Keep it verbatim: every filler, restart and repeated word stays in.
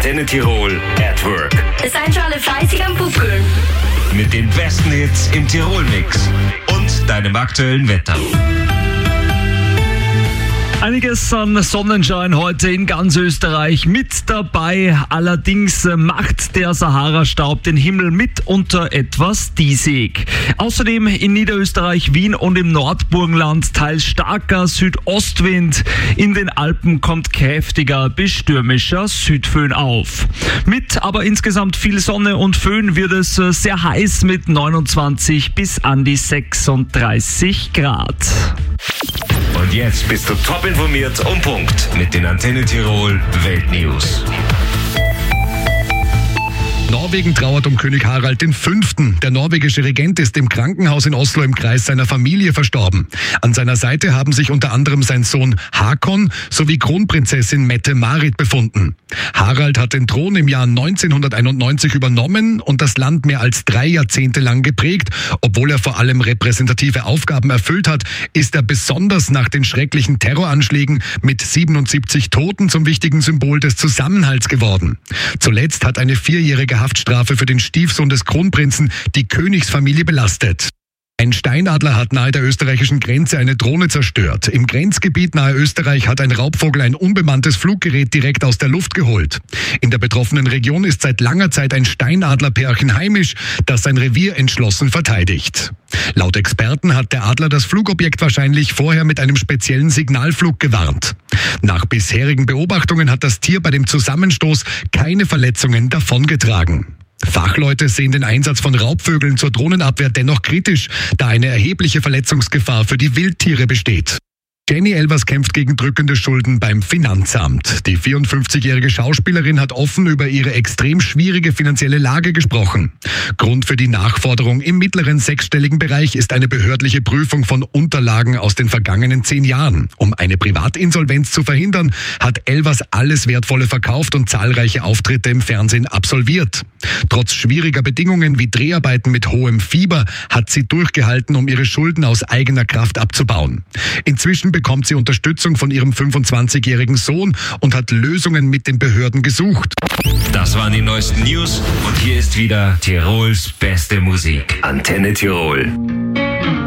Antenne Tirol at Work. Seid schon alle fleißig am Pupkeln. Mit den besten Hits im Tirol-Mix und deinem aktuellen Wetter. Einiges an Sonnenschein heute in ganz Österreich mit dabei. Allerdings macht der Sahara-Staub den Himmel mitunter etwas diesig. Außerdem in Niederösterreich, Wien und im Nordburgenland teils starker Südostwind. In den Alpen kommt kräftiger bis stürmischer Südföhn auf. Mit aber insgesamt viel Sonne und Föhn wird es sehr heiß mit neunundzwanzig bis an die sechsunddreißig Grad. Und jetzt bist du top informiert um Punkt mit den Antenne Tirol Weltnews. Norwegen trauert um König Harald den Fünften. Der norwegische Regent ist im Krankenhaus in Oslo im Kreis seiner Familie verstorben. An seiner Seite haben sich unter anderem sein Sohn Hakon sowie Kronprinzessin Mette-Marit befunden. Harald hat den Thron im Jahr neunzehnhunderteinundneunzig übernommen und das Land mehr als drei Jahrzehnte lang geprägt. Obwohl er vor allem repräsentative Aufgaben erfüllt hat, ist er besonders nach den schrecklichen Terroranschlägen mit siebenundsiebzig Toten zum wichtigen Symbol des Zusammenhalts geworden. Zuletzt hat eine vierjährige Haftstrafe für den Stiefsohn des Kronprinzen die Königsfamilie belastet. Ein Steinadler hat nahe der österreichischen Grenze eine Drohne zerstört. Im Grenzgebiet nahe Österreich hat ein Raubvogel ein unbemanntes Fluggerät direkt aus der Luft geholt. In der betroffenen Region ist seit langer Zeit ein Steinadlerpärchen heimisch, das sein Revier entschlossen verteidigt. Laut Experten hat der Adler das Flugobjekt wahrscheinlich vorher mit einem speziellen Signalflug gewarnt. Nach bisherigen Beobachtungen hat das Tier bei dem Zusammenstoß keine Verletzungen davongetragen. Fachleute sehen den Einsatz von Raubvögeln zur Drohnenabwehr dennoch kritisch, da eine erhebliche Verletzungsgefahr für die Wildtiere besteht. Jenny Elvers kämpft gegen drückende Schulden beim Finanzamt. Die vierundfünfzigjährige Schauspielerin hat offen über ihre extrem schwierige finanzielle Lage gesprochen. Grund für die Nachforderung im mittleren sechsstelligen Bereich ist eine behördliche Prüfung von Unterlagen aus den vergangenen zehn Jahren. Um eine Privatinsolvenz zu verhindern, hat Elvers alles Wertvolle verkauft und zahlreiche Auftritte im Fernsehen absolviert. Trotz schwieriger Bedingungen wie Dreharbeiten mit hohem Fieber hat sie durchgehalten, um ihre Schulden aus eigener Kraft abzubauen. Inzwischen bekommt sie Unterstützung von ihrem fünfundzwanzigjährigen Sohn und hat Lösungen mit den Behörden gesucht. Das waren die neuesten News und hier ist wieder Tirols beste Musik. Antenne Tirol.